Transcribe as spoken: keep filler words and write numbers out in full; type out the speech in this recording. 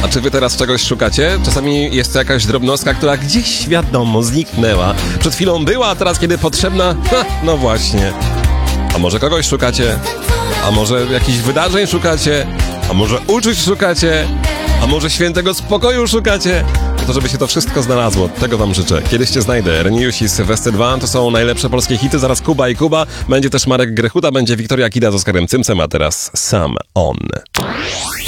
czy wy teraz czegoś szukacie? Czasami jest to jakaś drobnostka, która gdzieś, wiadomo, zniknęła. Przed chwilą była, a teraz kiedy potrzebna? Ha, no właśnie. A może kogoś szukacie? A może jakichś wydarzeń szukacie? A może uczuć szukacie? A może świętego spokoju szukacie? To żeby się to wszystko znalazło, tego wam życzę. Kiedyś cię znajdę. Reniusz i Sylwester dwa to są najlepsze polskie hity, zaraz Kuba i Kuba. Będzie też Marek Grechuta, będzie Wiktoria Kida z Oskarem Cymcem, a teraz sam on.